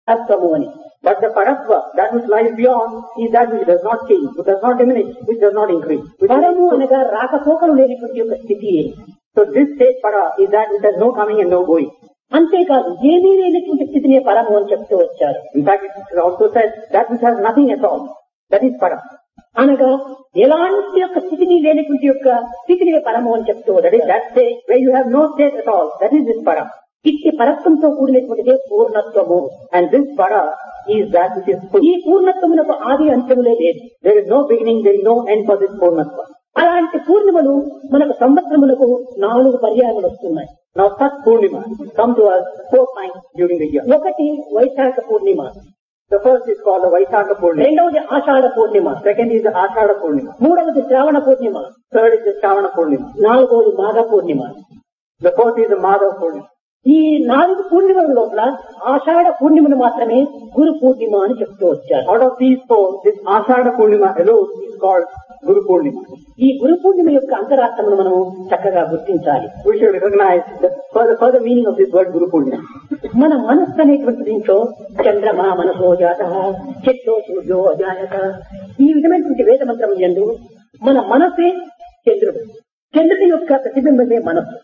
తత్వము అని. But the paratva, that which lies beyond, is that which does not change, which does not diminish, which does not increase. పరము అనగా రాకపోకలు లేనిటువంటి యొక్క స్థితి. So this state para is that which has no coming and no going. అంతేకాదు ఏమీ లేనటువంటి స్థితినే పరము అని చెప్తూ వచ్చారు. In fact, it is also said that which has nothing at all, that is para. అనగా ఎలాంటి యొక్క స్థితిని లేనటువంటి యొక్క స్థితిని పరము అని చెప్తూ That is that state where you have no state at all, that is this para. ఇట్టి పరత్వంతో కూడినటువంటిదే పూర్ణత్వము. And this para is that which is full. ఈ పూర్ణత్వమునకు ఆది అంత్యములే లేదు. There is no beginning, there is no end for this purnatva. అలాంటి పూర్ణిమలు మనకు సంవత్సరములకు 4 పర్యాయములు వస్తున్నాయి. Now such purnima come to us 4 times during the year. ఒకటి వైశాఖ పూర్ణిమ, The first is called the Vaishakha Purnima. రెండవది ఆషాఢ పూర్ణిమ, Second is the Ashadha Purnima. మూడవది శ్రావణ పూర్ణిమ, Third is the Shravana Purnima. నాలుగవది మాఘ పూర్ణిమ. The fourth is the Madhav Purnima. ఈ 4 పూర్ణిమల లోపల ఆషాఢ పూర్ణిమను మాత్రమే గురు పూర్ణిమ అని చెప్తూ వచ్చారు. Out of these 4, this Ashadha Purnima alone is called Guru Purnima. ఈ గురు పూర్ణిమ యొక్క అంతరార్థమును మనము చక్కగా గుర్తించాలి. We should recognize the further meaning of this word Guru Purnima. మన మనస్సు అనేటువంటి దీంట్లో చంద్రమా మనసో జాత చిత్తో సూర్యో అజాయత ఈ విధమైనటువంటి వేద మంత్రం యందు మన మనసే చంద్రుడు, చంద్రుడి యొక్క ప్రతిబింబమే మనస్సు.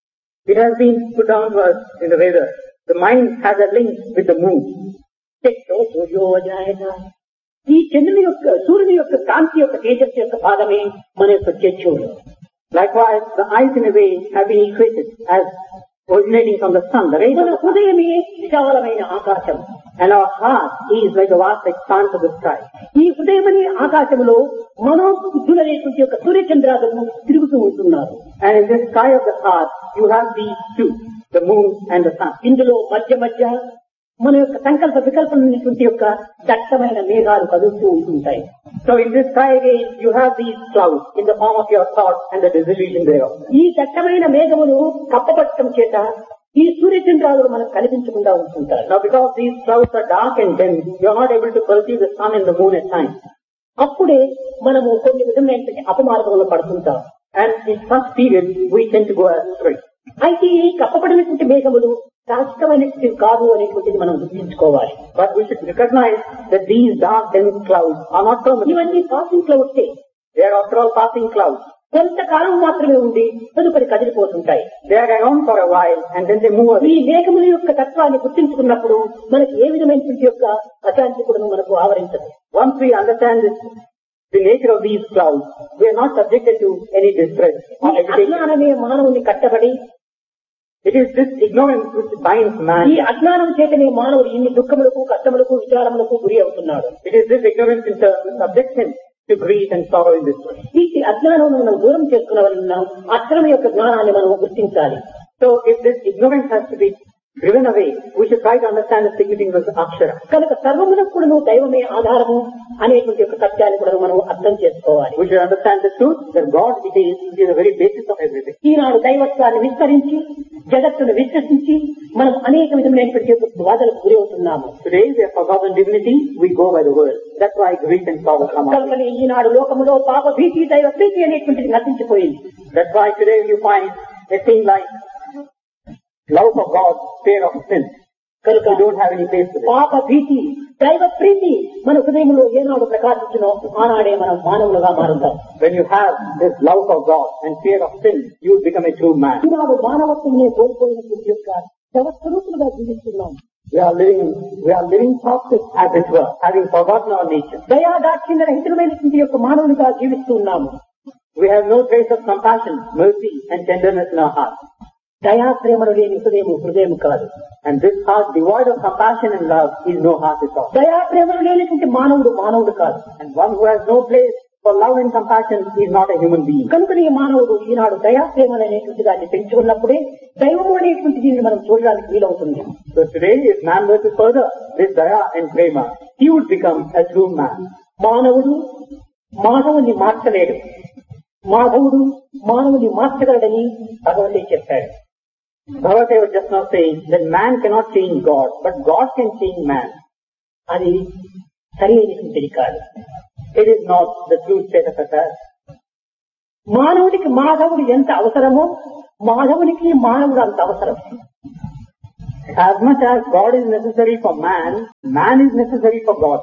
It has been put down to us in the Vedas. The mind has a link with the moon. చిత్తో సూర్యో అజాయత ఈ చంద్రుని యొక్క సూర్యుని యొక్క కాంతి యొక్క తేజస్సు యొక్క భాగమే మన యొక్క చక్షువులు. Likewise, the eyes in a way have been equated as originating from the sun, the rays మన of the sun. హృదయమే విశాలమైన ఆకాశం. And our heart is like a vast expanse of the sky. ఈ హృదయమనే ఆకాశంలో మనోబుద్ధులనేటువంటి యొక్క సూర్యచంద్రాలను తిరుగుతూ ఉంటున్నారు. And in the sky of the heart, you have these two, the moon and the sun. ఇందులో మధ్య మధ్య మన యొక్క సంకల్ప వికల్పమైనటువంటి యొక్క దట్టమైన మేఘాలు కదులుతూ ఉంటుంటాయి. So in this sky again, you have these clouds in the form of your thoughts and the dissolution thereof. ఈ దట్టమైన మేఘములు కప్పపట్టడం చేత ఈ సూర్యచంద్రాలు మనకు కనిపించకుండా ఉంటుంటారు. Now because these clouds are dark and dense, you are not able to perceive the sun and the moon at times. అప్పుడే మనము కొన్ని విధమైనటువంటి అపమార్గంలో పడుతుంటాం. And in such periods, we tend to go astray. అయితే ఈ కప్పబడినటువంటి మేఘములు శాశ్వతమైనటువంటి కాదు అనేటువంటిది మనం గుర్తించుకోవాలి. But we should recognize that these dark dense clouds are not permanent. ఇవన్నీ passing క్లౌడ్సే. They are after all passing clouds. కొంతకాలం మాత్రమే ఉండి తదుపరి కదిలిపోతుంటాయి. They are around for a while and then they move ఈ away. మేఘముల యొక్క తత్వాన్ని గుర్తించుకున్నప్పుడు మనకి ఏ విధమైనటువంటి యొక్క అశాంతి కూడా మనకు ఆవరించదు. Once we understand the nature of these clouds, we are not subjected to any distress or ఈ agitation. అజ్ఞానమే మానవుని కట్టబడి It is this ignorance which binds ఈ man. అజ్ఞానం చేతనే మానవుడు ఇన్ని దుఃఖములకు కష్టములకు విచారములకు గురి అవుతున్నాడు. It is this ignorance which subjects him to grief and sorrow in this way. ఈ అజ్ఞానం మనం దూరం చేసుకున్న వలన అక్షరం యొక్క జ్ఞానాన్ని మనం గుర్తించాలి. So if this ignorance has to be driven away, we should try to understand the significance of the Akshara. కనుక సర్వములకు కూడా దైవమే ఆధారము అనేటువంటి యొక్క సత్యాన్ని కూడా మనం అర్థం చేసుకోవాలి. We should understand the truth that God it is the very basis of everything. ఈనాడు దైవత్వాన్ని విస్తరించి జగత్తును విశ్వసించి మనం అనేక విధమైనటువంటి యొక్క బాధలకు గురి అవుతున్నాము. Today we have forgotten divinity, we go by the world. That's why grief and sorrow come out. కనుక ఈనాడు లోకములో పాప భీతి దైవ ప్రీతి అనేటువంటిది నశించిపోయింది. That's why today you find a thing like love of God, fear of sin. కనుక You don't have any place for it. పాప భీతి దైవ ప్రీతి మన హృదయంలో ఏనాడు ప్రకాశించినో ఆనాడే మనం మానవులుగా మారుతాం. When you have this love of God and fear of sin, you will become a true man. ఈనాడు మానవత్వమే కోల్పోయినటువంటి యొక్క శవస్వరూపులుగా జీవిస్తున్నాం. We are living thoughtless as it were, having forgotten our nature. దయాదాక్షిణ్య రహితమైనటువంటి యొక్క మానవునిగా జీవిస్తున్నాము. We have no trace of compassion, mercy and tenderness in our heart. దయా ప్రేమలు లేని హృదయం కాదు. And this heart devoid of compassion and love is no heart at all. దయా ప్రేమలు లేనటువంటి మానవుడు కాదు. And one who has no place for love and compassion is not a human being. కనుక ఈ మానవుడు ఈనాడు దయా ప్రేమలు అనేటువంటి దాన్ని పెంచుకున్నప్పుడే దైవము అనేటువంటి దీన్ని మనం చూడడానికి వీలవుతుంది. So today, if man were to further this daya and prema, he would become a true man. మానవుడు మానవుని మార్చలేడు, మాధవుడు మానవుని మార్చగలడని భగవంతుడు చెప్పాడు. Bhagavata was just now saying that man cannot change God, but God can change man. అది సరి అయినటువంటిది కాదు. It is not the true state of affairs. మానవుడికి మాధవుడు ఎంత అవసరమో మాధవునికి మానవుడు అంత అవసరం. As much as God is necessary for man, man is necessary for God.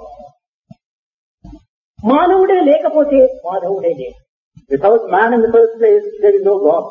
మానవుడే లేకపోతే మాధవుడే లేదు. Without man in the first place, there is no God.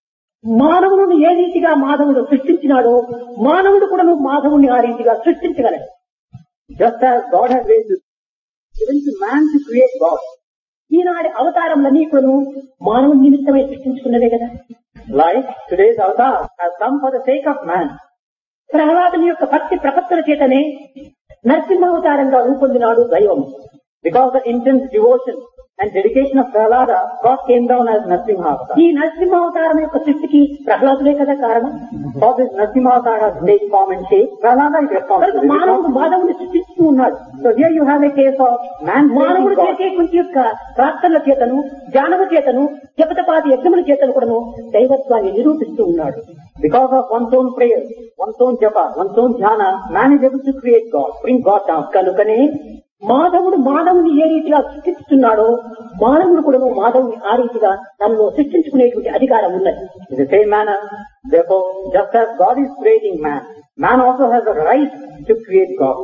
మానవుని ఏ రీతిగా మాధవుడు సృష్టించినాడో మానవుడు కూడా మాధవుని ఆ రీతిగా సృష్టించగలడు. Just as God has given to man to create God. ఈనాటి అవతారములన్నీ కూడా మానవుని నిమిత్తమై సృష్టించుకున్నదే కదా. Like today's avatar has come for the sake of man. ప్రహ్లాదుని యొక్క భక్తి ప్రపత్తుల చేతనే నరసింహావతారంగా రూపొందినాడు దైవం. Because the intense devotion and dedication of Prahlada, God came down as Narasimha avatar. ఈ నరసింహావతారం యొక్క సృష్టికి ప్రహ్లాదులే కదా కారణం. For this Narasimha avatar has take form and shape, Prahlada is responsible. మానవుడు మాధవుని సృష్టిస్తూ ఉన్నాడు. So here you have a case of man మానవుడు చేసేటువంటి యొక్క ప్రార్థనల చేతను జ్ఞానమ చేతను జపతపాది యజ్ఞముల చేతను కూడాను దైవత్వాన్ని నిరూపిస్తూ ఉన్నాడు. Because of one's own prayer, one's own japa, one's own jhana, man is able to create God, bring God down. కనుకనే మాధవుడు మానవుని ఏ రీతిగా సృష్టిస్తున్నాడో మానవుడు కూడా మాధవుని ఆ రీతిగా తనలో సృష్టించుకునేటువంటి అధికారం ఉన్నది. In the same manner, therefore, just as God is creating man, man also has a right to create God.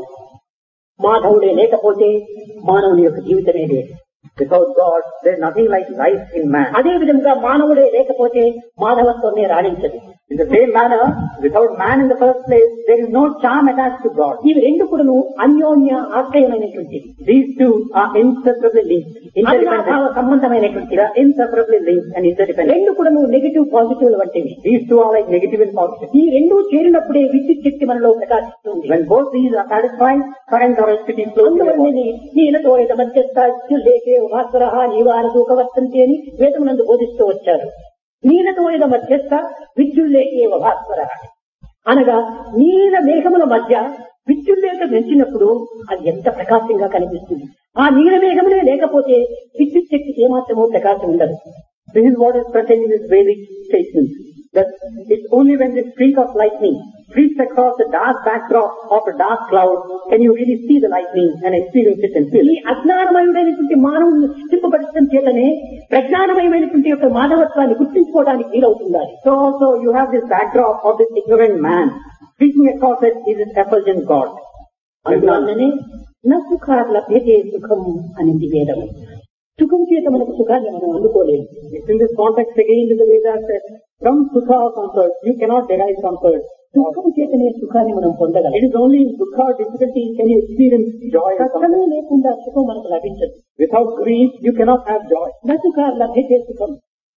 మాధవుడే లేకపోతే మానవుని యొక్క జీవితమే లేదు. Without God, there is nothing like life in man. అదే విధంగా మానవుడే లేకపోతే మాధవత్వమే రాణించదు. In the same manner, without man in the first place, there is no charm attached to God. ఇవి రెండు కూడా అన్యోన్య ఆశ్రయమైనటువంటివి. These two are inseparably linked. అవినాభావ సంబంధమైనటువంటి They are inseparably linked and interdependent. రెండు కూడా నెగటివ్ పాజిటివ్ వంటివి. These two are like negative and positive. ఈ రెండు చేరినప్పుడే విద్యుత్ శక్తి మనలో ప్రకాశిస్తుంది. When both these are satisfied, current or electricity flows in the body. నీలతో మధ్యస్థే భాస్వర నివార దూకవర్తంతి అని వేదమునందు బోధిస్తూ వచ్చారు. నీలతోయద మధ్యస్థ విద్యుల్లేకేవ భాస్వర అనగా నీల మేఘముల మధ్య విద్యుల్లేక పెంచినప్పుడు అది ఎంత ప్రకాశంగా కనిపిస్తుంది. ఆ నీల మేఘములే లేకపోతే విద్యుత్ శక్తికి ఏమాత్రమో ప్రకాశం ఉండదు. This is what is contained in this Vedic statement. That it's only when the streak of lightning streaks across the dark backdrop of a dark cloud can you really see the lightning and experience it and feel ఈ it. అజ్ఞానమయుడైనటువంటి మానవుని సృష్టింపబడటం చేతనే ప్రజ్ఞానమయమైనటువంటి యొక్క మానవత్వాన్ని గుర్తించుకోవడానికి వీలవుతుంది. So also you have this backdrop of this ignorant man. Streaking across it is this effulgent God. అందువల్లనే నా సుఖార్ లభ్యతే సుఖం అనేది వేదము. సుఖం చేత మనకు సుఖాన్ని మనం అందుకోలేము. It's in this context again in the Vedas that from sukha or comfort you cannot derive comfort. దుఃఖం చేతనే సుఖాన్ని మనం పొందగలం. It is only in dukha or difficulty can you experience joy. కష్టమే లేకుండా సుఖం మనకు లభించదు. Without grief you cannot have joy. నా సుఖార్ లభ్యతే సుఖం.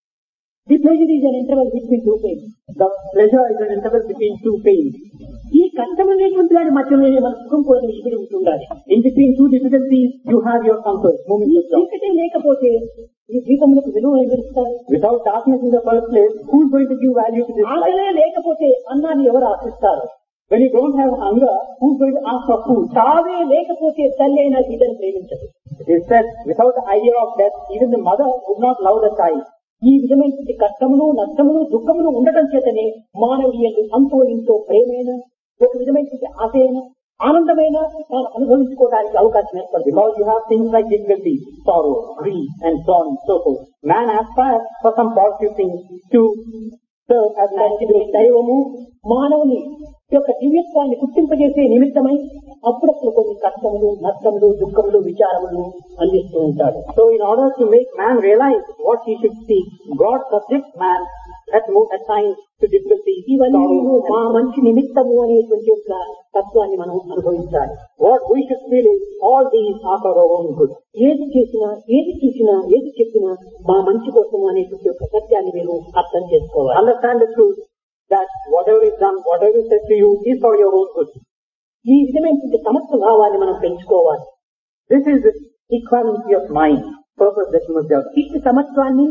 The pleasure is an interval between two pains. The pleasure is an interval between two pains. ఈ కష్టమైనటువంటి వాడి మధ్యలోనే మన సుఖం కోసం ఇమిడి ఉంటుండాలి. In between two difficulties you have your comfort, moments of joy. చీకటే లేకపోతే ఈ దీపములకు విలువ ఎవరిస్తారు? Without darkness in the first place, who is going to give value to this light? ఆకలే లేకపోతే అన్నాన్ని ఎవరు ఆశిస్తారు? When you don't have hunger, who is going to ask for food? తావే లేకపోతే తల్లి అయినా బిడ్డను ప్రేమించదు. It is said, without the idea of death, even the mother would not love the child. ఈ విధమైనటువంటి కష్టములు నష్టములు దుఃఖములు ఉండటం చేతనే మానవీయులు అంతో ఇంతో ప్రేమైన ఒక విధమైనటువంటి ఆశయన ఆనందమైన తాను అనుభవించుకోవడానికి అవకాశం ఏర్పడుతుంది. Because you have things like difficulty, sorrow, grief, and so on and so forth. Man aspires for some positive things to serve as an దైవము మానవుని యొక్క దివ్యత్వాన్ని గుర్తింపజేసే నిమిత్తమై అప్పుడప్పుడు కొన్ని కష్టములు నష్టములు దుఃఖములు విచారములు అందిస్తూ ఉంటాడు. So in order to make man realize what he should seek, God subjects man at times to difficulty, ఇవన్నీ sorrow, మా మంచి నిమిత్తము అనేటువంటి యొక్క తత్వాన్ని మనం అనుభవించాలి. what we should feel is all these are for our own good. ఏది చేసినా ఏది చూసినా ఏది చెప్పినా మా మంచి కోసం అనేటువంటి యొక్క సత్యాన్ని మీరు అర్థం చేసుకోవాలి. Understand the truth that whatever is done, whatever is said to you is for your own good. ఈ విధమైనటువంటి సమత్వ భావాన్ని మనం పెంచుకోవాలి. This is the equality of mind, purpose that you must develop. ఇట్టి సమత్వాన్ని,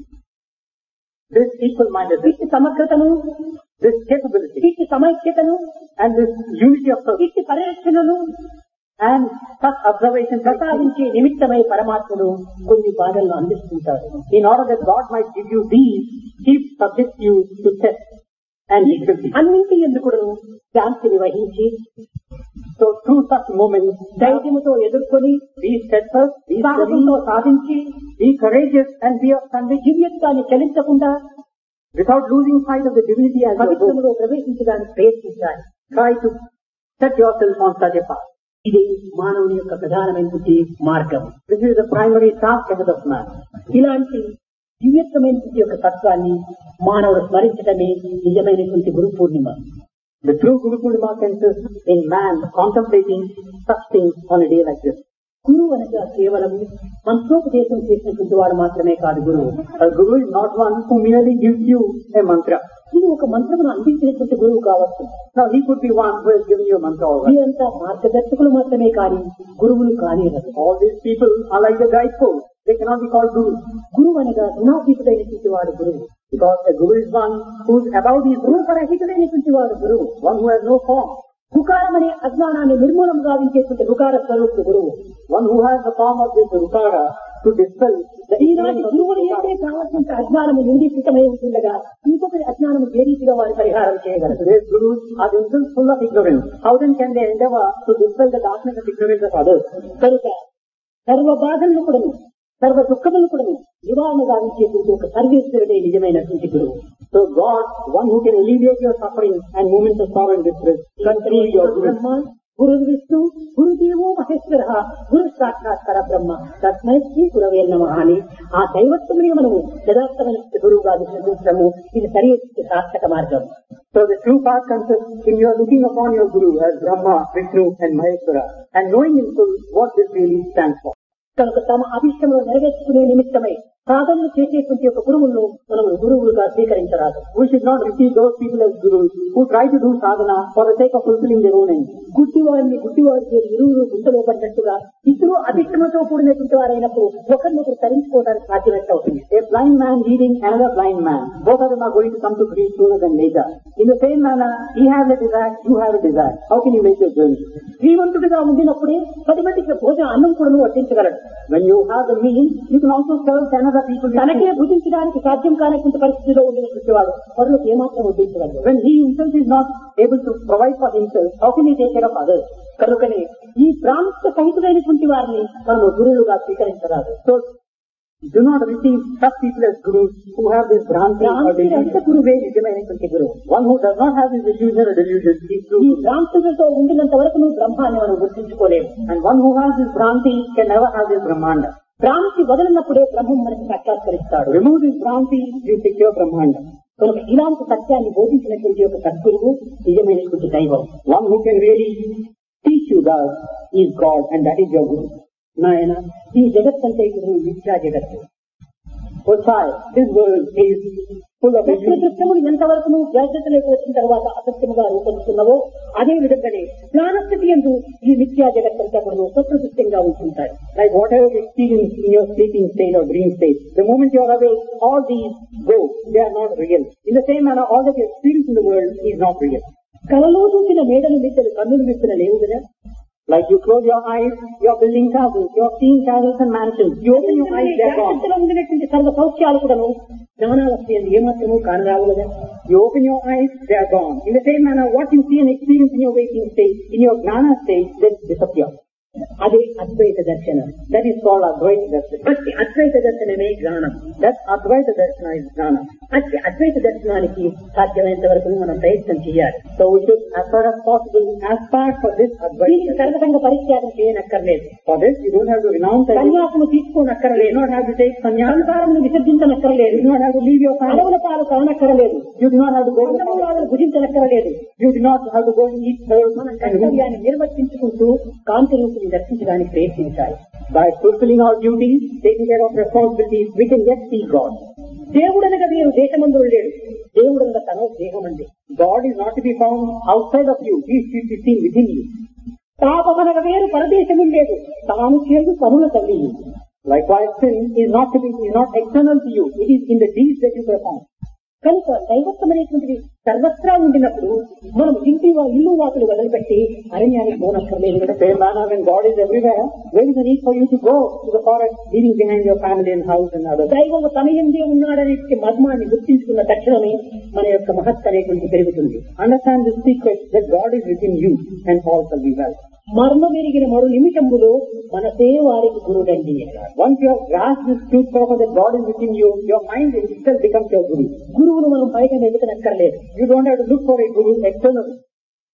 This equal-mindedness, ఇట్టి సమగ్రతను, this capability, ఇట్టి సమైక్యతను, and this unity of purpose, ఇట్టి పరిరక్షణను and such observation ప్రసాదించే నిమిత్తమై పరమాత్ముడు కొన్ని బాధలను అందిస్తుంటాడు. in order that God might give you these, He subjects you to test and difficulty. అన్నింటి ఎందుకు శాంతిని వహించి So through such moments, ధైర్యముతో ఎదుర్కొని be steadfast, be సాహసంతో steady, సాధించి be courageous, and be of conviction దివ్యత్వాన్ని చలించకుండా without losing sight of the divinity as your goal. పవిత్రములో ప్రవేశించడానికి ప్రయత్నించాలి. try to set yourself on such a path. ఇది మానవుని యొక్క ప్రధానమైనటువంటి మార్గం. This is the primary task ahead of man. ఇలాంటి దివ్యత్వమైనటువంటి యొక్క తత్వాన్ని మానవుడు స్మరించడమే నిజమైనటువంటి Guru Purnima. The true Guru Purnima consists in man contemplating such things on a day like this. గురువు అనగా కేవలం మంత్రోపదేశం చేసినటువంటి వాడు మాత్రమే కాదు గురువు. A guru is not one who merely gives you a mantra. ఇది ఒక మంత్రమును అందించినటువంటి గురువు కావచ్చు. Now he could be one who has given you a mantra already. వీరంతా మార్గదర్శకులు మాత్రమే కానీ గురువులు కాని. All these people are like the guideposts. They cannot be called gurus. గురువు అనగా గుణాతీతుడైనటువంటి వాడు గురువు. Because a guru is one who is above these gurus. రూపరహితుడైనటువంటి వాడు గురువు. One who has no form. హుకారం అనే అజ్ఞానాన్ని నిర్మూలం గావించేటువంటి హుకార స్వరూపుడు గురువు. One who has the form of this hukara to dispel the ఈనాటి గురువులు ఏదే కావాల్సిన అజ్ఞానము నిందితమై ఉంటుండగా ఇంకొకరి అజ్ఞానము ఏ రీతిగా వారి పరిహారం చేయగలరు? Today's gurus are themselves full of ignorance. How then can they endeavor to dispel the darkness of ignorance of others? కనుక సర్వ బాధలను కూడాను సర్వ దుఃఖములను కూడాను నివారణ గావించేటువంటి ఒక సర్వేశ్వరుడే నిజమైనటువంటి గురువు. So God, one who can alleviate your suffering and moments of sorrow and distress, control your బ్రహ్మ గురు విష్ణు గురుదేవో మహేశ్వర గురు సాక్షాత్ పరబ్రహ్మ తస్మై శ్రీ గురవే నమః అని ఆ దైవత్వమునే మనము యథార్థమైన గురువుగా విశ్వసించడము ఇది సరి సార్థక మార్గం. So the true path consists in your looking upon your guru as Brahma, Vishnu and Maheshwara and knowing in full what this really stands for. కనుక తమ అభిష్టములు నెరవేర్చుకునే నిమిత్తమై సాధనలు చేసేటువంటి ఒక గురువులను మనం గురువులుగా స్వీకరించరాదు. We should not receive those people as gurus who try to do sadhana for the sake of fulfilling their own ends. గుడ్డివారిని గుడ్డివారి ఇరువురు గుంటలో పడ్డట్టుగా ఇద్దరు అభిష్టములతో కూడినటువంటి వారైనప్పుడు ఒకరినొకరు తరించుకోవడానికి సాధ్యమేట అవుతుంది. A blind man leading another blind man, both of them are going to come to grief sooner than later. In the same manner, he has a desire, you have a desire. How can you make your journey? శ్రీమంతుడిగా ఉండినప్పుడే 10 మందికి భోజనం అన్నం కూడా వడ్డించగలడు. When you have the means, you can also serve 10 other people. తనకే భుజించడానికి సాధ్యం కానటువంటి పరిస్థితిలో ఉండినటువంటి వాడు పరులకు ఏమాత్రం వడ్డించగలడు. When he himself is not able to provide for himself, how can he take care of others? కనుకనే ఈ ప్రాంత సహితులైనటువంటి వారిని మనము గురువులుగా స్వీకరించరాదు. So do not receive such people as gurus who have this bhranti or delusion. గురువే నిజమైనటువంటి గురువు. One who does not have this illusion or delusion is true. ఈ భ్రాంతులతో ఉండినంత వరకు నువ్వు బ్రహ్మాన్ని మనం గుర్తించుకోలేము. And one who has this bhranti can never have this brahmanda. భ్రాంతి వదలినప్పుడే బ్రహ్మం మనకి సాక్షాత్కరిస్తాడు. Remove this bhranti, you secure brahmanda. కనుక ఇలాంటి సత్యాన్ని బోధించినటువంటి ఒక సద్గురువు నిజమైనటువంటి దైవం. One who can really teach you that is God and that is your guru. నాయన ఈ జగత్తంటే గురువు మిథ్యా జగత్తు. Oh child, this world is full of illusions. దృశ్యములు ఎంతవరకు నువ్వు జాగ్రత్తలోకి వచ్చిన తర్వాత అసత్యముగా రూపొందుతున్నావో అదే విధంగానే జ్ఞానస్థితి యందు ఈ మిథ్యా జగత్తంతా కూడా సత్యదృశ్యంగా ఉంటుంటాయి. Like whatever you experience in your sleeping state or dream state, the moment you are awake, all these go. They are not real. In the same manner, all that you experience in the world is not real. కలలో చూసిన మేడలు మిద్దలు కన్నులు విప్పిన లేవు కదా. Like you close your eyes, you are building castles, you are seeing castles and mansions. You open your eyes, they are gone. ఉండినటువంటి సర్వ సౌఖ్యాలు కూడాను జ్ఞానావస్థ ఏమాత్రము కానరావు కదా. You open your eyes, they are gone. In the same manner, what you see and experience in your waking state, in your gnana state, they disappear. అదే అద్వైత దర్శనం. That is called Advaita Darshana. అట్టి అద్వైత దర్శనమే జ్ఞానం. That Advaita Darshana is Jnana. అట్టి అద్వైత దర్శనానికి సాధ్యమైనంత వరకు మనం ప్రయత్నం చేయాలి. So we should, as far as possible, aspire for this దీనికి Advaita. సర్వసంగ పరిత్యాగం చేయనక్కర్లేదు. For this, you don't have to renounce everything. సన్యాసము You తీసుకోనక్కర్లేదు. do not have to take sannyasa. సంసారం విసర్జించనక్కర్లేదు. You do not have to leave your family. అడవుల పాలు కానక్కర్లేదు. You do not have to go to the forest. అన్నములను భుజించనక్కర్లేదు. You do not have to go and eat herbs మన and roots. కర్తవ్యాన్ని నిర్వర్తించుకుంటూ కాంతి రూపుని దర్శించడానికి ప్రయత్నించాలి. By fulfilling our duties, taking care of responsibilities, we can yet see God. దేవుడనగా వేరు దేశమందు లేడు. దేవుడనగా తన దేహం అంది. God is not to be found outside of you. He is to be seen within you. పాపమనగా వేరు పరదేశము లేదు. తాను చేరు పనుల తల్లి. Likewise, sin is not external to you. It is in the deeds that you perform. కనుక దైవత్వం అనేటువంటిది సర్వత్రా ఉండినప్పుడు మనం ఇల్లు వాకులు వదిలిపెట్టి అరణ్యానికి పోనక్కర్లేదు కదా. Same manner, when God is everywhere, where is the need for you to go to the forest, leaving behind your family and house and others? దైవం తన యందే ఉన్నాడనే మర్మాన్ని గుర్తించుకున్న తక్షణమే మన యొక్క మహత్ అనేటువంటి పెరుగుతుంది. Understand this secret that God is within you and all shall be well. మర్మ మెరిగిన మరు నిమిషంలో మనసే వారికి గురుడండి. Once you have grasped this truth proper that God is within you, your mind itself becomes your guru. గురువును మనం బయట వెతుకనక్కర్లేదు. You don't have to look for a guru externally.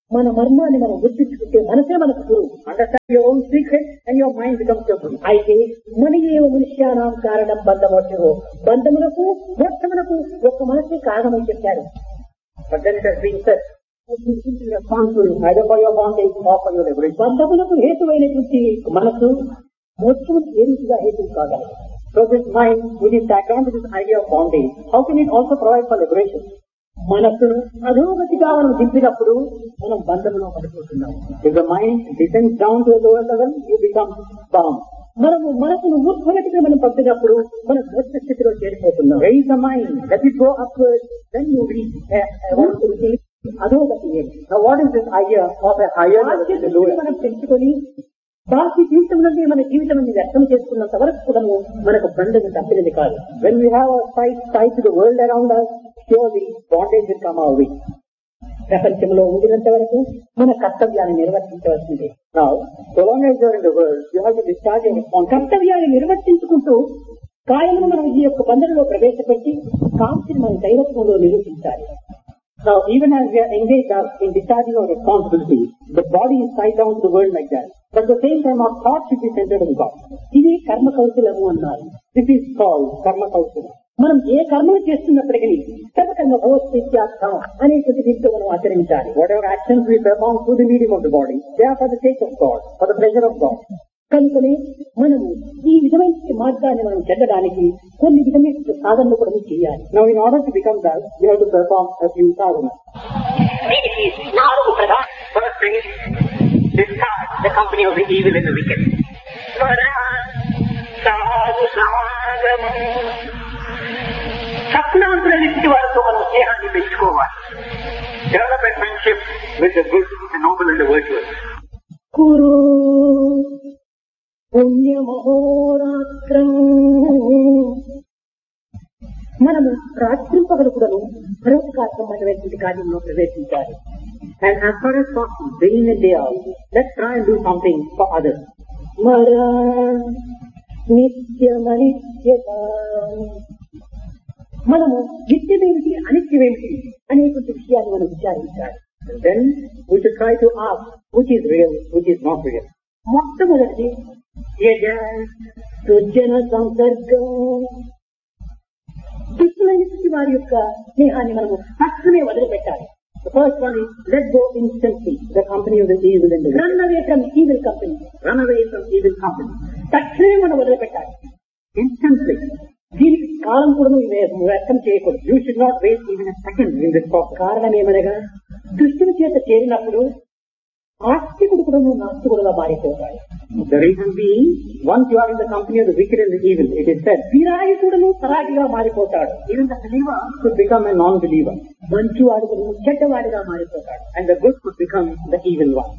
మన మర్మాన్ని మనం గుర్తించుకుంటే మనసే మనకు గురువు. Understand your own secret and your mind becomes your guru. అయితే మన ఏవ మనుష్యానాం కారణం బంధమోక్షము, బంధములకు మోక్షములకు ఒక్క మనసే కారణమని చెప్పారు. But then it has been said, responsible either for your bondage or for your liberation. బంధములకు హేతువైనటువంటి మనసు మోక్షముకు ఏ రీతిగా హేతువు కాగలదు? So this mind, which is tagged on to this idea of bondage, how can it also provide for liberation? మనసును అధోగతిగా మనం దింపినప్పుడు మనం బంధంలో పడిపోతున్నాం. If the mind descends down to a lower level, you become bound. మనము మనసును ఊర్ధ్వగతిగా మనం పంపినప్పుడు మనం మోక్ష స్థితిలో చేరిపోతున్నాం. Raise the mind, let it go upwards, then you reach అధోగతి. Now what is this idea of a higher level to the lower? మనం పెంచుకొని బాహ్య జీవితం నుండి మన జీవితం వ్యర్థం చేసుకున్నంత వరకు కూడా మనకు బంధం తప్పినది కాదు. When we have our sight tied to the world around us, surely bondage will come our way. ప్రపంచంలో ఉండినంత వరకు మన కర్తవ్యాన్ని నిర్వర్తించవలసిందే. Now, so long as you are in the world, you have to discharge your responsibility. కర్తవ్యాన్ని నిర్వర్తించుకుంటూ కాయలను మనం ఈ యొక్క బంధంలో ప్రవేశపెట్టి కాంతిని మన దైవత్వంలో నిరూపించాలి. Now, even as we are engaged in discharging our responsibility, the body is tied down to the world like that. But at the same time, our thought should be centered on God. ఇది కర్మ కౌశలము అన్నారు. This is called karma kausala. మనం ఏ కర్మలు చేస్తున్నప్పటికీ సర్వకర్మ భగవత్ప్రీత్యార్థం అనేటువంటి దీంతో మనం ఆచరించాలి. Whatever actions we perform through the medium of the body, they are for the sake of God, for the pleasure of God. కనుకనే మనము ఈ విధమైన మార్గాన్ని మనం చెందడానికి కొన్ని విధమైన సాధనలు కూడా చేయాలి. Now, in order to become that, you have to perform a few sadhanas. First thing is discard the company of the evil and the wicked. సత్నాంతులన్నింటి వారితో మనం స్నేహాన్ని పెంచుకోవాలి. Develop a friendship with the good, the Nobel and the virtuous. కురు పుణ్యమహోరాత్రం. మనము రాత్రి పగలు కూడాను పరోపకారమైనటువంటి కార్యంలో ప్రవేశించాలి. And as far as possible, day in and day out, let's try and do something for others. మర నిత్యమనిత్యత. మనము నిత్యమేమిటి అనిత్యమేమిటి అనేటువంటి విషయాన్ని మనం విచారించాలి. And then we should try to ask which is real, which is not real. మొట్టమొదటి సృజన సంసర్గం. దుష్టులైనటువంటి వారి యొక్క స్నేహాన్ని మనము తక్షణమే వదిలిపెట్టాలి. The first one is let go instantly the company of the evil and the wicked. Run away from evil company. Run away from evil company. తక్షణమే మనం వదిలిపెట్టాలి. Instantly. దీనికి కాలం కూడా వ్యర్థం చేయకూడదు. You should not waste even a second in this process. కారణం ఏమనగా దుష్టుని చేత చేరినప్పుడు ఆస్తికుడు కూడా నాస్తికుడుగా మారిపోతాడు. The reason being, once you are in the company of the wicked and the evil, it is said, విరాగికుడును సరాగిగా మారిపోతాడు. even the believer could become a non-believer. మంచివాడుకును చెడ్డవాడిగా మారిపోతాడు. And the good could become the evil one.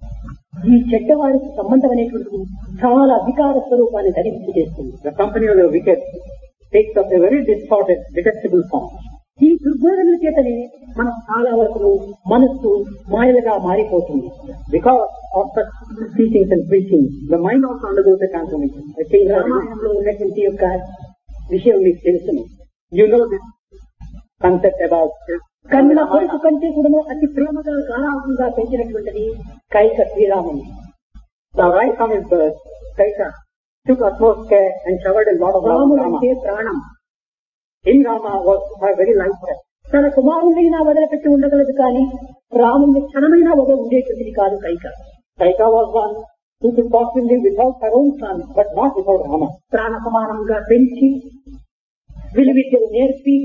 ఈ చెడ్డవాడికి సంబంధం అనేటువంటిది చాలా వికార స్వరూపాన్ని ధరించి చేస్తుంది. The company of the wicked takes up a very distorted, detestable form. ఈ దుర్బోధనల చేతనే మనం చాలా వరకు మనస్సు మాయలుగా మారిపోతుంది. Because of such teachings and preaching, the mind also undergoes a transformation. రామాయణంలో ఉన్నటువంటి యొక్క విషయం మీకు తెలుసును. You know this concept about కన్న కొడుకు కంటే కూడా అతి ప్రేమగా గారాభంగా పెంచినటువంటిది కైక శ్రీరాముని. Now right from his birth, Kaika took utmost care and showered a lot of love on రాముడు Rama. అంటే ప్రాణం. In Rama was her very life breath. తన కుమారుడైనా వదిలిపెట్టి ఉండగలదు కానీ రాముని క్షణమైనా ఉండేటువంటిది కాదు Kaika. Kaika was one who could possibly live without her own son, but not without Rama. ప్రాణ సమానంగా పెంచి విలువిద్యలు నేర్పి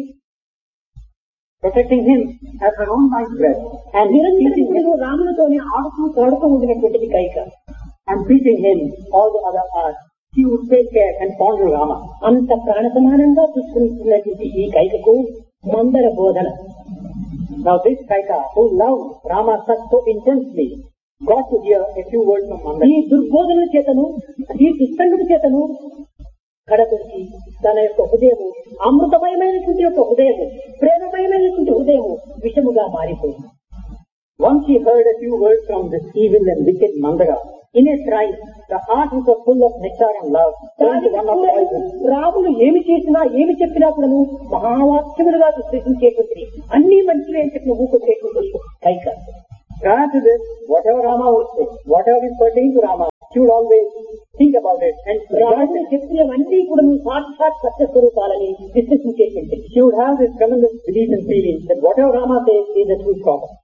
Protecting him as her own life breath and నిరంతరం రాములతోనే ఆడుతూ పాడుతూ ఉండినటువంటిది Kaika. and teaching him all the other arts. She would take care and ponder Rama. అంత ప్రాణ సమానంగా చూసుకున్నటువంటి ఈ కైకకు మందర బోధన. Now this Kaika, who loved Rama so intensely, got to hear a few words from Mandara. ఈ దుర్బోధన చేతను ఈ దుస్తంగుడి చేతను కడపడికి తన యొక్క హృదయము అమృతమయమైనటువంటి యొక్క హృదయము, ప్రేమమయమైనటువంటి హృదయము విషముగా మారిపోయింది. Once he heard a few words from this evil and wicked Mandara, in a trice, the heart which was full of nectar and love turned to one of poison. Ramulu ఏమి చేసినా ఏమి చెప్పినా కూడా మహావాక్యములుగా విశ్లేషించేటువంటి అన్ని మంచివే అని చెప్పిన ఊకొచ్చేటువంటి Kaika. Prior to this, whatever Rama would say, whatever is pertaining to Rama, she would always think about it and రాముడు చెప్పినవన్నీ కూడా సాక్షాత్ సత్య స్వరూపాలని విశ్వసించేటువంటి she would have this tremendous belief and feeling that whatever Rama says is the truth proper.